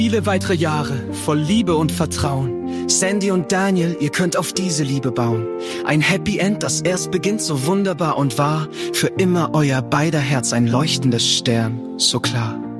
Viele weitere Jahre voll Liebe und Vertrauen. Sandy und Daniel, ihr könnt auf diese Liebe bauen. Ein Happy End, das erst beginnt so wunderbar und wahr. Für immer euer beider Herz ein leuchtendes Stern, so klar.